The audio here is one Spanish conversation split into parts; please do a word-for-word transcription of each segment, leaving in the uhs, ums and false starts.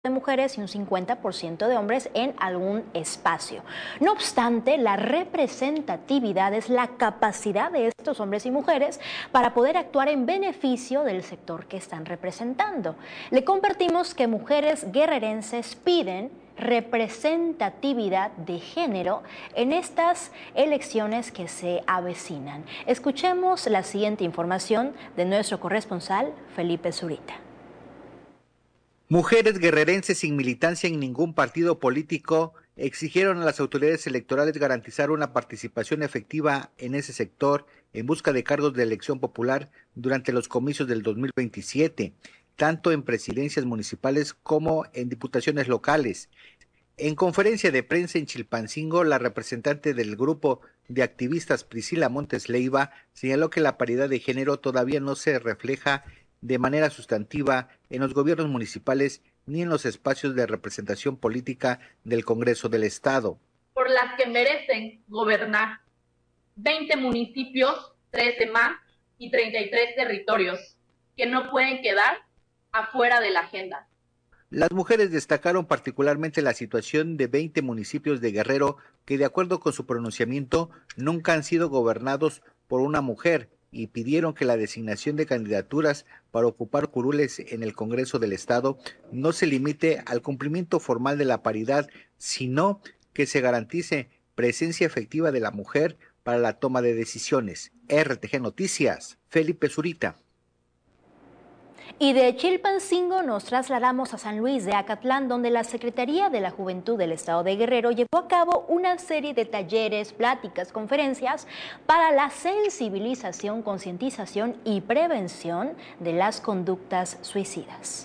de mujeres y un cincuenta por ciento de hombres en algún espacio. No obstante, la representatividad es la capacidad de estos hombres y mujeres para poder actuar en beneficio del sector que están representando. Le compartimos que mujeres guerrerenses piden representatividad de género en estas elecciones que se avecinan. Escuchemos la siguiente información de nuestro corresponsal Felipe Zurita. Mujeres guerrerenses sin militancia en ningún partido político exigieron a las autoridades electorales garantizar una participación efectiva en ese sector en busca de cargos de elección popular durante los comicios del dos mil veintisiete, tanto en presidencias municipales como en diputaciones locales. En conferencia de prensa en Chilpancingo, la representante del grupo de activistas Priscila Montes Leiva señaló que la paridad de género todavía no se refleja de manera sustantiva en los gobiernos municipales ni en los espacios de representación política del Congreso del Estado. Por las que merecen gobernar veinte municipios, trece más y treinta y tres territorios que no pueden quedar afuera de la agenda. Las mujeres destacaron particularmente la situación de veinte municipios de Guerrero que, de acuerdo con su pronunciamiento, nunca han sido gobernados por una mujer, y pidieron que la designación de candidaturas para ocupar curules en el Congreso del Estado no se limite al cumplimiento formal de la paridad, sino que se garantice presencia efectiva de la mujer para la toma de decisiones. R T G Noticias, Felipe Zurita. Y de Chilpancingo nos trasladamos a San Luis de Acatlán, donde la Secretaría de la Juventud del Estado de Guerrero llevó a cabo una serie de talleres, pláticas, conferencias para la sensibilización, concientización y prevención de las conductas suicidas.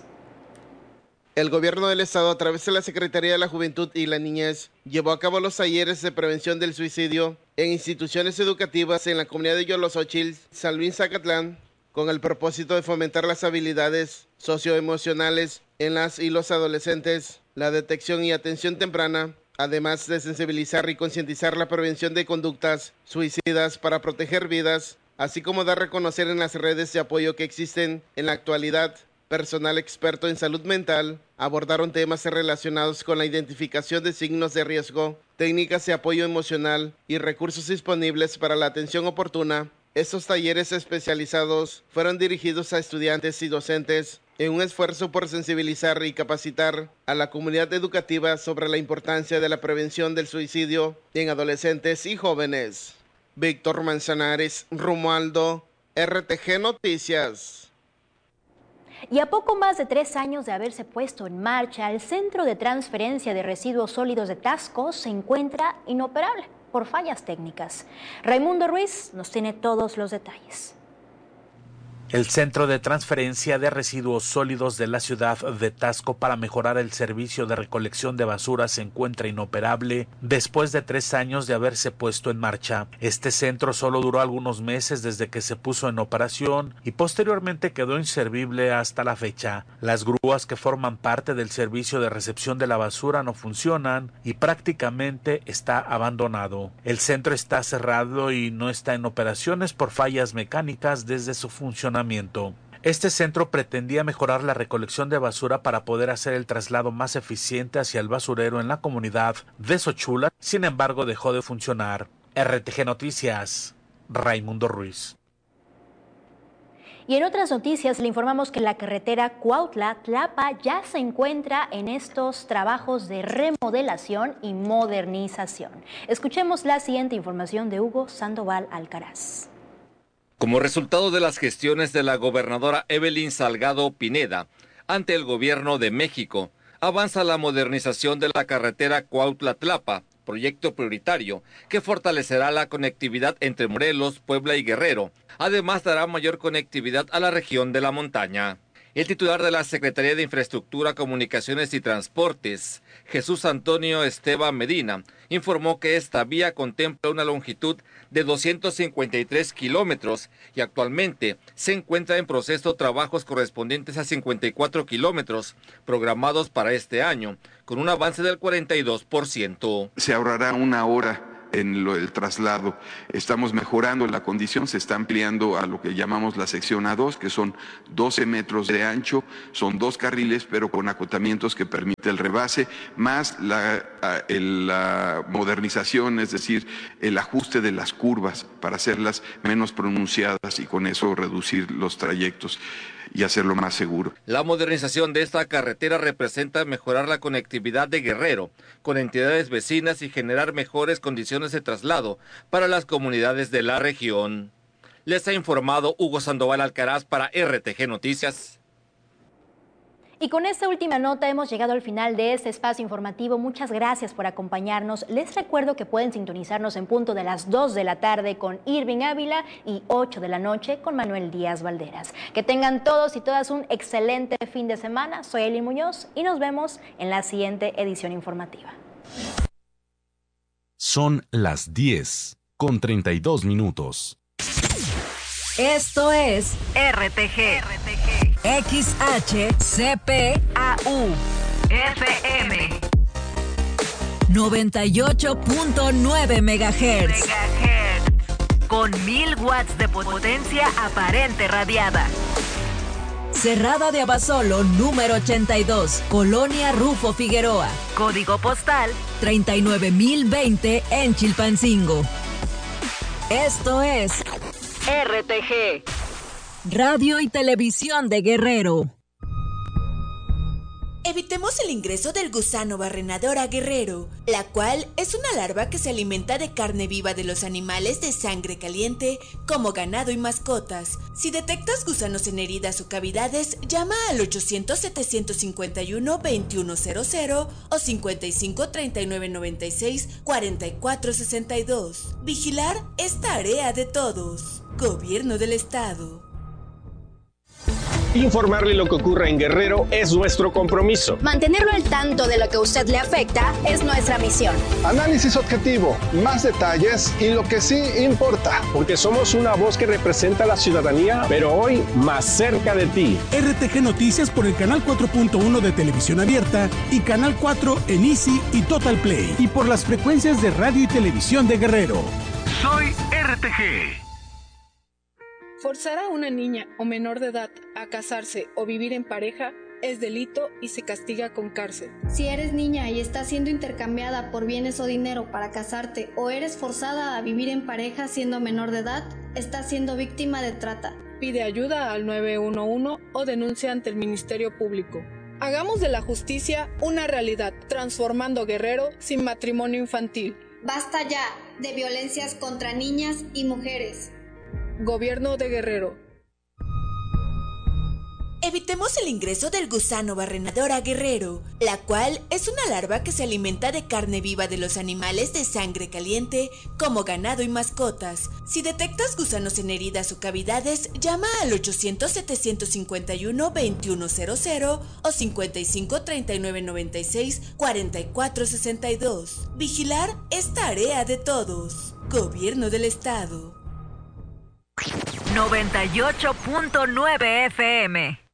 El gobierno del estado, a través de la Secretaría de la Juventud y la Niñez, llevó a cabo los talleres de prevención del suicidio en instituciones educativas en la comunidad de Yoloxóchitl, San Luis Acatlán, con el propósito de fomentar las habilidades socioemocionales en las y los adolescentes, la detección y atención temprana, además de sensibilizar y concientizar la prevención de conductas suicidas para proteger vidas, así como dar a conocer en las redes de apoyo que existen en la actualidad. Personal experto en salud mental abordaron temas relacionados con la identificación de signos de riesgo, técnicas de apoyo emocional y recursos disponibles para la atención oportuna. Estos talleres especializados fueron dirigidos a estudiantes y docentes en un esfuerzo por sensibilizar y capacitar a la comunidad educativa sobre la importancia de la prevención del suicidio en adolescentes y jóvenes. Víctor Manzanares, Romualdo, R T G Noticias. Y a poco más de tres años de haberse puesto en marcha, el Centro de Transferencia de Residuos Sólidos de Taxco se encuentra inoperable por fallas técnicas. Raimundo Ruiz nos tiene todos los detalles. El Centro de Transferencia de Residuos Sólidos de la ciudad de Taxco para mejorar el servicio de recolección de basura se encuentra inoperable después de tres años de haberse puesto en marcha. Este centro solo duró algunos meses desde que se puso en operación y posteriormente quedó inservible hasta la fecha. Las grúas que forman parte del servicio de recepción de la basura no funcionan y prácticamente está abandonado. El centro está cerrado y no está en operaciones por fallas mecánicas desde su funcionamiento. Este centro pretendía mejorar la recolección de basura para poder hacer el traslado más eficiente hacia el basurero en la comunidad de Xochula, sin embargo dejó de funcionar. R T G Noticias, Raimundo Ruiz. Y en otras noticias le informamos que la carretera Cuautla-Tlapa ya se encuentra en estos trabajos de remodelación y modernización. Escuchemos la siguiente información de Hugo Sandoval Alcaraz. Como resultado de las gestiones de la gobernadora Evelyn Salgado Pineda ante el gobierno de México, avanza la modernización de la carretera Cuautla-Tlapa, proyecto prioritario que fortalecerá la conectividad entre Morelos, Puebla y Guerrero. Además, dará mayor conectividad a la región de la montaña. El titular de la Secretaría de Infraestructura, Comunicaciones y Transportes, Jesús Antonio Esteban Medina, informó que esta vía contempla una longitud de doscientos cincuenta y tres kilómetros y actualmente se encuentra en proceso trabajos correspondientes a cincuenta y cuatro kilómetros programados para este año, con un avance del cuarenta y dos por ciento. Se ahorrará una hora en lo, el traslado. Estamos mejorando la condición, se está ampliando a lo que llamamos la sección A dos, que son doce metros de ancho, son dos carriles, pero con acotamientos que permite el rebase, más la, el, la modernización, es decir, el ajuste de las curvas para hacerlas menos pronunciadas y con eso reducir los trayectos y hacerlo más seguro. La modernización de esta carretera representa mejorar la conectividad de Guerrero con entidades vecinas y generar mejores condiciones de traslado para las comunidades de la región. Les ha informado Hugo Sandoval Alcaraz para R T G Noticias. Y con esta última nota hemos llegado al final de este espacio informativo. Muchas gracias por acompañarnos. Les recuerdo que pueden sintonizarnos en punto de las dos de la tarde con Irving Ávila y ocho de la noche con Manuel Díaz Valderas. Que tengan todos y todas un excelente fin de semana. Soy Eli Muñoz y nos vemos en la siguiente edición informativa. Son las diez con treinta y dos minutos. Esto es R T G, R T G. X H C P A U F M noventa y ocho punto nueve megahertz con mil watts de potencia aparente radiada. Cerrada de Abasolo número ochenta y dos, Colonia Rufo Figueroa. Código postal treinta y nueve mil veinte en Chilpancingo. Esto es R T G, Radio y Televisión de Guerrero. Evitemos el ingreso del gusano barrenador a Guerrero, la cual es una larva que se alimenta de carne viva de los animales de sangre caliente, como ganado y mascotas. Si detectas gusanos en heridas o cavidades, llama al ochocientos, setecientos cincuenta y uno, veintiuno cero cero o cincuenta y cinco, treinta y nueve, noventa y seis, cuarenta y cuatro sesenta y dos. Vigilar es tarea de todos. Gobierno del Estado. Informarle lo que ocurre en Guerrero es nuestro compromiso. Mantenerlo al tanto de lo que a usted le afecta es nuestra misión. Análisis objetivo, más detalles y lo que sí importa. Porque somos una voz que representa a la ciudadanía, pero hoy más cerca de ti. R T G Noticias por el canal cuatro punto uno de Televisión Abierta y canal cuatro en Easy y Total Play. Y por las frecuencias de radio y televisión de Guerrero. Soy R T G. Forzar a una niña o menor de edad a casarse o vivir en pareja es delito y se castiga con cárcel. Si eres niña y estás siendo intercambiada por bienes o dinero para casarte o eres forzada a vivir en pareja siendo menor de edad, estás siendo víctima de trata. Pide ayuda al nueve uno uno o denuncia ante el Ministerio Público. Hagamos de la justicia una realidad, transformando Guerrero sin matrimonio infantil. Basta ya de violencias contra niñas y mujeres. Gobierno de Guerrero. Evitemos el ingreso del gusano barrenador a Guerrero, la cual es una larva que se alimenta de carne viva de los animales de sangre caliente, como ganado y mascotas. Si detectas gusanos en heridas o cavidades, llama al ochocientos, setecientos cincuenta y uno, veintiuno cero cero o cincuenta y cinco, treinta y nueve, noventa y seis, cuarenta y cuatro sesenta y dos. Vigilar es tarea de todos. Gobierno del Estado. noventa y ocho punto nueve F M